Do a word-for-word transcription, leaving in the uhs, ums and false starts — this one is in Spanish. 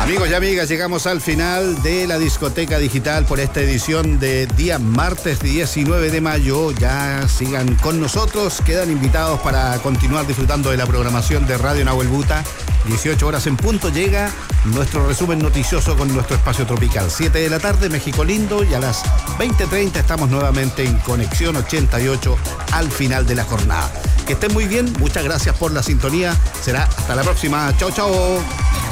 Amigos y amigas, llegamos al final de la discoteca digital por esta edición de día martes diecinueve de mayo. Ya sigan con nosotros, quedan invitados para continuar disfrutando de la programación de Radio Nahuel Buta. dieciocho horas en punto llega nuestro resumen noticioso con nuestro espacio tropical. siete de la tarde, México lindo, y a las veinte treinta estamos nuevamente en Conexión ochenta y ocho al final de la jornada. Que estén muy bien, muchas gracias por la sintonía. Será hasta la próxima. Chao, chao.